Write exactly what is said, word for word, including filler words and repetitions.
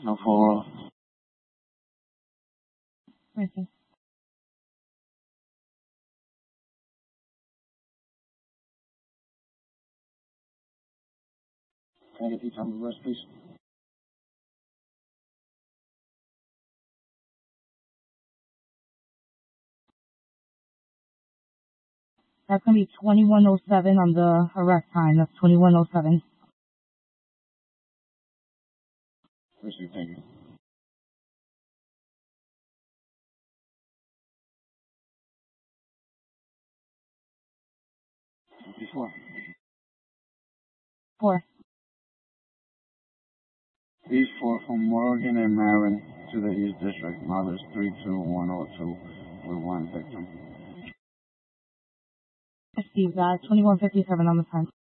No follow. Right there. Can I get the time of rest, please? That's going to be twenty-one oh seven on the arrest time. That's twenty-one oh seven. Received, thank you. Before. Four. These four from Morgan and Marin to the East District. Mothers three two one oh two with one victim. Received that. twenty-one fifty-seven on the front.